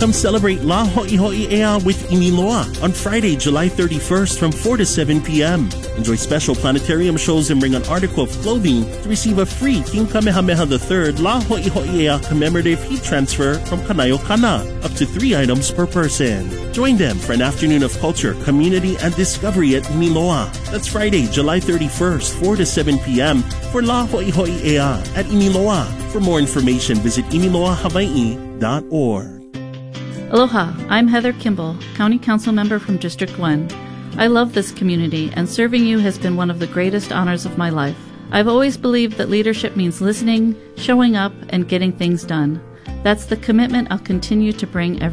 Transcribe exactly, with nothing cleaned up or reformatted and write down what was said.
Come celebrate La Ho'iho'i'ea with Iniloa on Friday, July thirty-first from four to seven p.m. Enjoy special planetarium shows and bring an article of clothing to receive a free King Kamehameha the third La Ho'iho'i'ea commemorative heat transfer from Kanayo Kana, up to three items per person. Join them for an afternoon of culture, community, and discovery at Iniloa. That's Friday, July thirty-first, four to seven p.m. for La Ho'iho'i'ea at Iniloa. For more information, visit iniloa hawaii dot org. Aloha, I'm Heather Kimball, County Council Member from District one. I love this community, and serving you has been one of the greatest honors of my life. I've always believed that leadership means listening, showing up, and getting things done. That's the commitment I'll continue to bring every